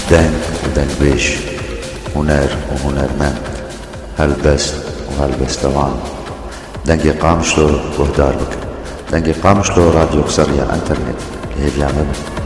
دنگ ودنگبيش، هنر وهنرمند، هلبست وهلبستوان. دنگی قامشلو گهدار بکن. دنگی قامشلو راديو سريع انترنت اللي هي بيعمل